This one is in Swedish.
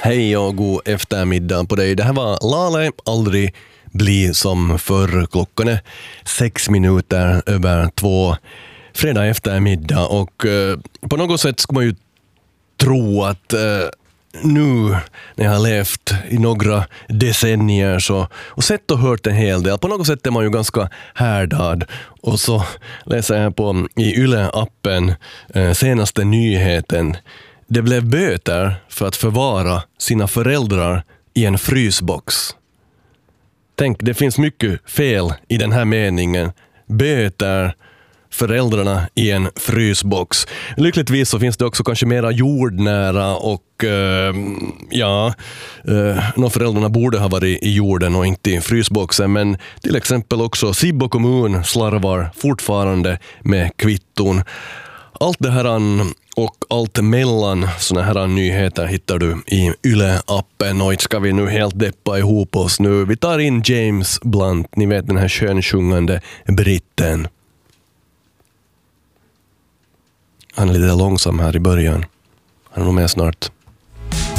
Hej och god eftermiddag på dig. Det här var Lale, aldrig bli som förr. Klockan är 6 minuter över 2 fredag eftermiddag och på något sätt ska man ju tro att nu när jag har levt i några decennier så, och sett och hört en hel del, på något sätt är man ju ganska härdad. Och så läser jag på i Yle-appen senaste nyheten. Det blev böter för att förvara sina föräldrar i en frysbox. Tänk, det finns mycket fel i den här meningen. Böter, föräldrarna i en frysbox. Lyckligtvis så finns det också kanske mera jordnära och föräldrarna borde ha varit i jorden och inte i frysboxen, men till exempel också Sibbo kommun slarvar fortfarande med kvitton. Allt det här och allt mellan såna här nyheter hittar du i Yle-appen, och ska vi nu helt deppa ihop oss nu. Vi tar in James Blunt, ni vet den här könsjungande britten. Han är lite långsam här i början. Han är nog med snart.